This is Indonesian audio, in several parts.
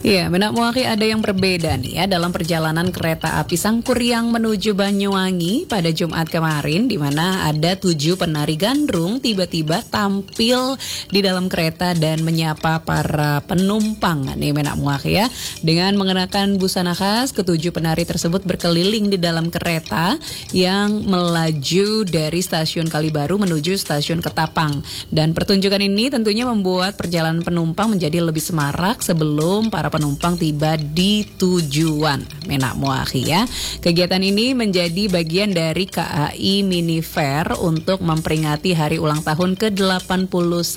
Ya, Benak Muaki ada yang berbeda nih ya dalam perjalanan kereta api Sangkuriang menuju Banyuwangi pada Jumat kemarin, di mana ada 7 penari gandrung tiba-tiba tampil di dalam kereta dan menyapa para penumpang nih Benak Muaki ya. Dengan mengenakan busana khas, ketujuh penari tersebut berkeliling di dalam kereta yang melaju dari stasiun Kalibaru menuju stasiun Ketapang. Dan pertunjukan ini tentunya membuat perjalanan penumpang menjadi lebih semarak sebelum para penumpang tiba di tujuan Benak Muaki ya. Kegiatan ini menjadi bagian dari KAI Mini Fair untuk memperingati hari ulang tahun ke-81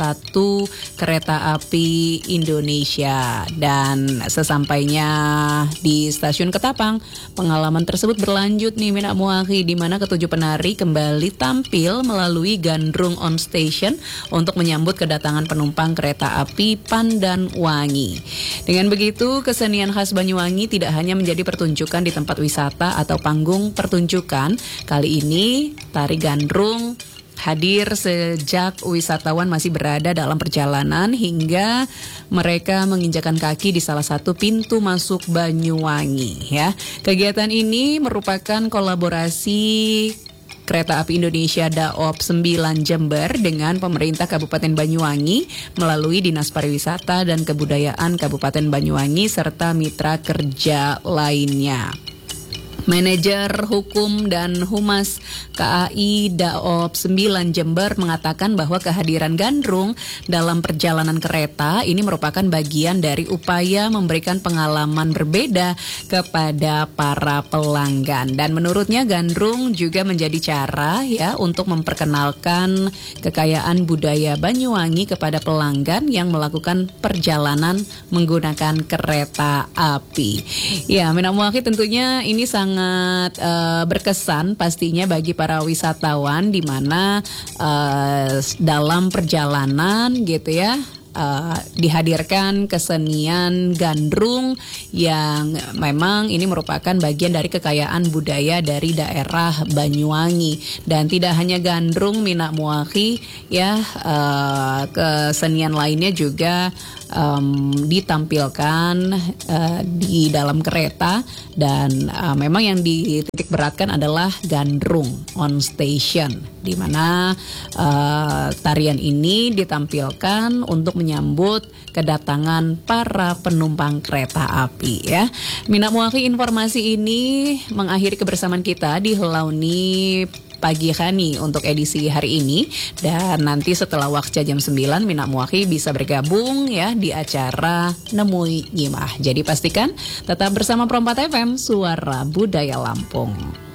Kereta Api Indonesia. Dan sesampainya di stasiun Ketapang, pengalaman tersebut berlanjut nih Benak Muaki, di mana ketujuh penari kembali tampil melalui gandrung on station untuk menyambut kedatangan penumpang kereta api Pandanwangi. Dengan begitu, kesenian khas Banyuwangi tidak hanya menjadi pertunjukan di tempat wisata atau panggung pertunjukan. Kali ini, tari gandrung hadir sejak wisatawan masih berada dalam perjalanan hingga mereka menginjakan kaki di salah satu pintu masuk Banyuwangi ya. Kegiatan ini merupakan kolaborasi Kereta Api Indonesia Daop 9 Jember dengan pemerintah Kabupaten Banyuwangi melalui Dinas Pariwisata dan Kebudayaan Kabupaten Banyuwangi serta mitra kerja lainnya. Manajer Hukum dan Humas KAI Daop 9 Jember mengatakan bahwa kehadiran gandrung dalam perjalanan kereta ini merupakan bagian dari upaya memberikan pengalaman berbeda kepada para pelanggan. Dan menurutnya gandrung juga menjadi cara ya untuk memperkenalkan kekayaan budaya Banyuwangi kepada pelanggan yang melakukan perjalanan menggunakan kereta api. Ya, Benak Muaki tentunya ini sangat berkesan pastinya bagi para wisatawan di mana dalam perjalanan gitu ya dihadirkan kesenian gandrung yang memang ini merupakan bagian dari kekayaan budaya dari daerah Banyuwangi. Dan tidak hanya gandrung Benak Muaki ya, kesenian lainnya juga ditampilkan di dalam kereta. Dan memang yang dititik beratkan adalah gandrung on station, di mana tarian ini ditampilkan untuk menyambut kedatangan para penumpang kereta api ya. Benak Muaki, informasi ini mengakhiri kebersamaan kita di Helauni Pagi Khani untuk edisi hari ini. Dan nanti setelah waktu jam 9 Benak Muaki bisa bergabung ya di acara Nemui Nyimah. Jadi pastikan tetap bersama Pro 4 FM, Suara Budaya Lampung.